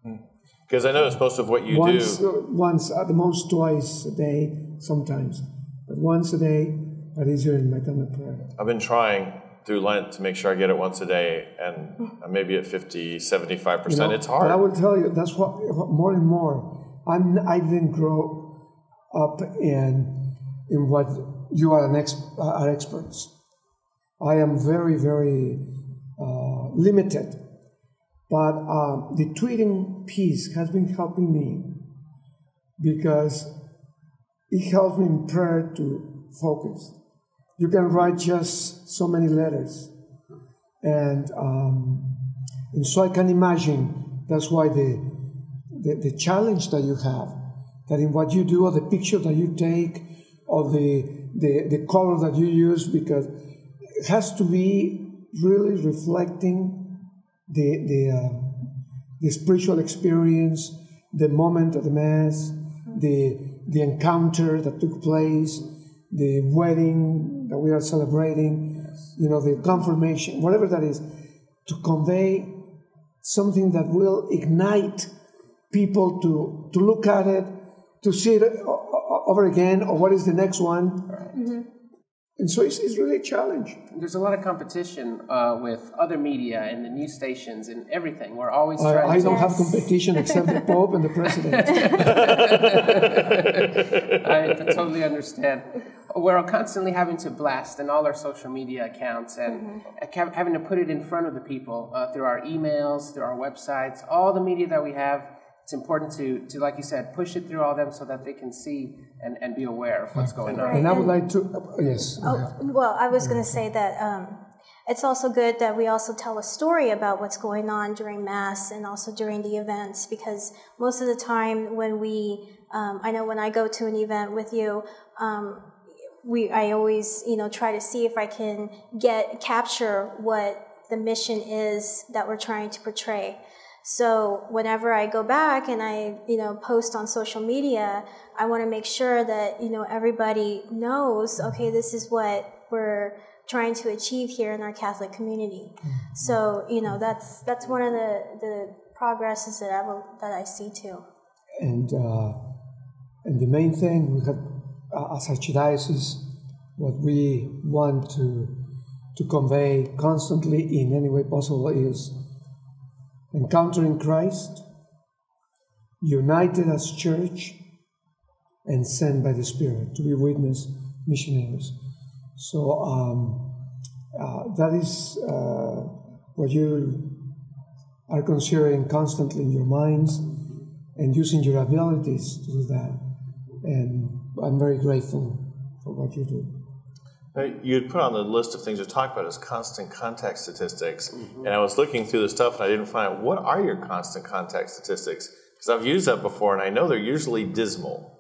Because I notice most of what you do... Once, at the most twice a day, sometimes. But once a day, that is during my time of prayer. I've been trying through Lent to make sure I get it once a day, and I'm maybe at 50, 75%. You know, it's hard. But I will tell you, that's what more and more. I didn't grow up in what you are are experts. I am very, very limited. But the tweeting piece has been helping me because it helps me in prayer to focus. You can write just so many letters. And so I can imagine that's why the challenge that you have, that in what you do or the picture that you take or the color that you use, because it has to be really reflecting the spiritual experience, the moment of the Mass, the encounter that took place, the wedding that we are celebrating, you know, the confirmation, whatever that is, to convey something that will ignite people to look at it, to see it over again, or what is the next one. Mm-hmm. And so it's really a challenge. There's a lot of competition with other media and the news stations and everything. We're always trying I don't have competition except the Pope and the President. I totally understand. We're constantly having to blast in all our social media accounts and having to put it in front of the people through our emails, through our websites, all the media that we have. It's important to, like you said, push it through all them so that they can see and be aware of what's going on. And I would like to, yes. Well, I was going to say that it's also good that we also tell a story about what's going on during Mass and also during the events, because most of the time when I know when I go to an event with you, I always, try to see if I can capture what the mission is that we're trying to portray. So whenever I go back and I, post on social media, I want to make sure that, everybody knows, okay, this is what we're trying to achieve here in our Catholic community. So, that's one of the progresses that I see too. And the main thing we have as Archdiocese, what we want to convey constantly in any way possible is encountering Christ, united as church, and sent by the Spirit to be witness missionaries. So that is what you are considering constantly in your minds and using your abilities to do that. And I'm very grateful for what you do. You'd put on the list of things to talk about as constant contact statistics, and I was looking through the stuff and I didn't find out, what are your constant contact statistics? Because I've used that before and I know they're usually dismal.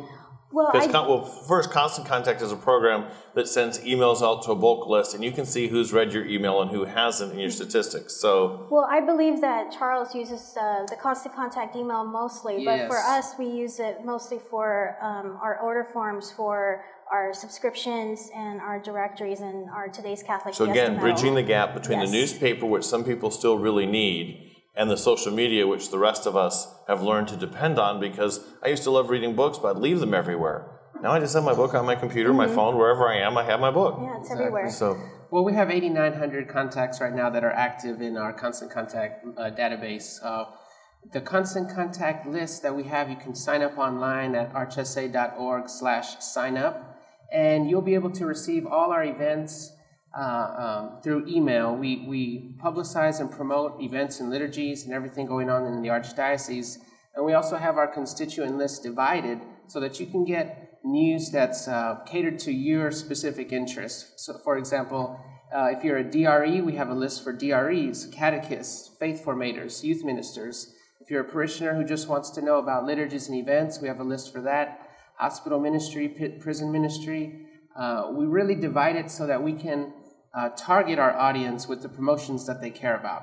Well, first, Constant Contact is a program that sends emails out to a bulk list, and you can see who's read your email and who hasn't in your statistics. So, well, I believe that Charles uses the Constant Contact email mostly, but for us, we use it mostly for our order forms for our subscriptions and our directories and our Today's Catholic. So again, bridging the gap between the newspaper, which some people still really need, and the social media, which the rest of us have learned to depend on, because I used to love reading books, but I'd leave them everywhere. Now I just have my book on my computer, my phone, wherever I am, I have my book. Yeah, it's everywhere. So, well, we have 8,900 contacts right now that are active in our Constant Contact database. The Constant Contact list that we have, you can sign up online at archsa.org/signup, and you'll be able to receive all our events through email. We publicize and promote events and liturgies and everything going on in the Archdiocese. And we also have our constituent list divided so that you can get news that's catered to your specific interests. So, for example, if you're a DRE, we have a list for DREs, catechists, faith formators, youth ministers. If you're a parishioner who just wants to know about liturgies and events, we have a list for that. Hospital ministry, prison ministry. We really divide it so that we can target our audience with the promotions that they care about.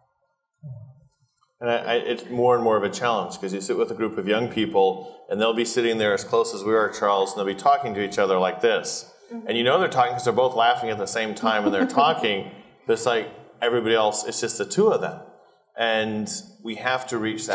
And it's more and more of a challenge, because you sit with a group of young people and they'll be sitting there as close as we are, Charles, and they'll be talking to each other like this. And you know they're talking because they're both laughing at the same time and they're talking, but it's like everybody else, it's just the two of them. And we have to reach that